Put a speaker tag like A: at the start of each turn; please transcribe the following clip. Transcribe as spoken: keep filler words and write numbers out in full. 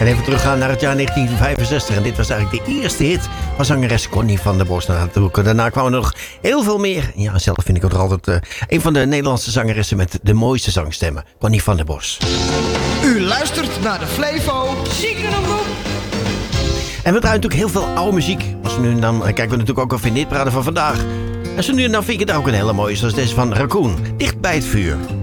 A: En even teruggaan naar het jaar negentien vijfenzestig. En dit was eigenlijk de eerste hit van zangeres Connie van der Bos. Daarna kwamen er nog heel veel meer. Ja, zelf vind ik het er altijd uh, een van de Nederlandse zangeressen met de mooiste zangstemmen. Connie van der Bos.
B: U luistert naar de Flevo Ziekenroep.
A: En we draaien natuurlijk heel veel oude muziek. Als we nu dan kijken we natuurlijk ook of in dit praten van vandaag. En zo nu dan vind ik het ook een hele mooie, zoals deze van Raccoon. Dicht bij het vuur.